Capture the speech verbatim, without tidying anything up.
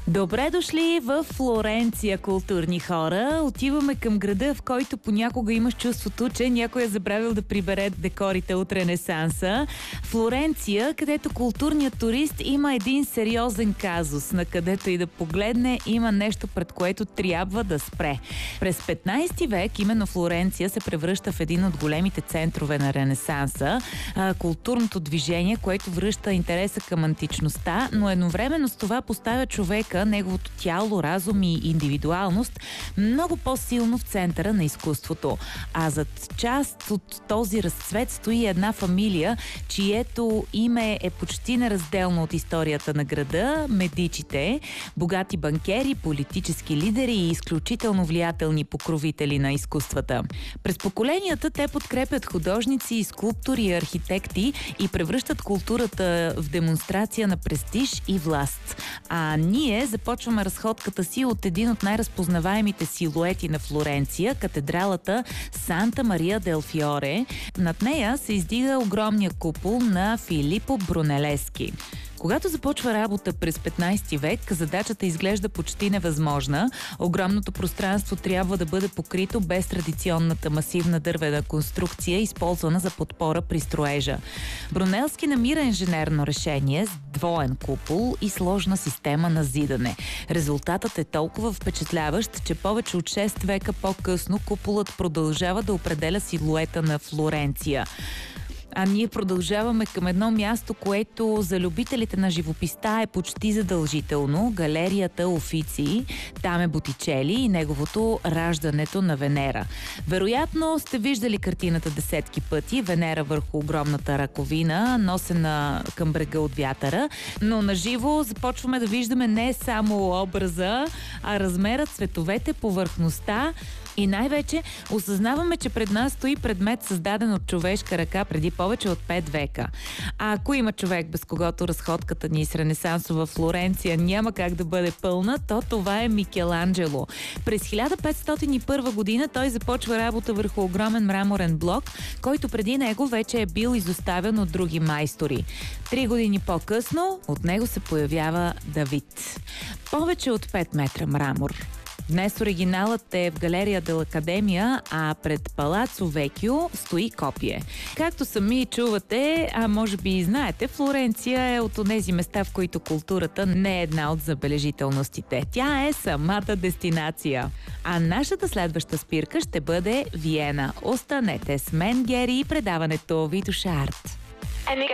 Добре дошли в Флоренция, културни хора. Отиваме към града, в който понякога имаш чувството, че някой е забравил да прибере декорите от Ренесанса. Флоренция, където културният турист има един сериозен казус. На където и да погледне, има нещо, пред което трябва да спре. През петнайсети век именно Флоренция се превръща в един от големите центрове на Ренесанса. Културното движение, което връща интереса към античността, но едновременно с това поставя човека, неговото тяло, разум и индивидуалност много по-силно в центъра на изкуството. А зад част от този разцвет стои една фамилия, чието име е почти неразделно от историята на града – Медичите, богати банкери, политически лидери и изключително влиятелни покровители на изкуствата. През поколенията те подкрепят художници, скулптори и архитекти и превръщат културата в демонстрация на престиж и власт. А ние започваме разходката си от един от най-разпознаваемите силуети на Флоренция – катедралата Санта Мария дел Фиоре. Над нея се издига огромния купол на Филипо Брунелески. Когато започва работа през петнайсети век, задачата изглежда почти невъзможна. Огромното пространство трябва да бъде покрито без традиционната масивна дървена конструкция, използвана за подпора при строежа. Брунелески намира инженерно решение с двоен купол и сложна система на зидане. Резултатът е толкова впечатляващ, че повече от шест века по-късно куполът продължава да определя силуета на Флоренция. А ние продължаваме към едно място, което за любителите на живописта е почти задължително – галерията Офици. Там е Ботичели и неговото Раждането на Венера. Вероятно сте виждали картината десетки пъти – Венера върху огромната раковина, носена към брега от вятъра. Но наживо започваме да виждаме не само образа, а размера, цветовете, повърхността. И най-вече осъзнаваме, че пред нас стои предмет, създаден от човешка ръка преди повече от пет века. А ако има човек, без когото разходката ни с ренесансова Флоренция няма как да бъде пълна, то това е Микеланджело. През хиляда петстотин и първа година той започва работа върху огромен мраморен блок, който преди него вече е бил изоставен от други майстори. Три години по-късно от него се появява Давид. Повече от пет метра мрамор. Днес оригиналът е в галерия Дел Академия, а пред Палацо Векио стои копие. Както сами чувате, а може би и знаете, Флоренция е от онези места, в които културата не е една от забележителностите. Тя е самата дестинация. А нашата следваща спирка ще бъде Виена. Останете с мен, Гери, и предаването Витоша Арт.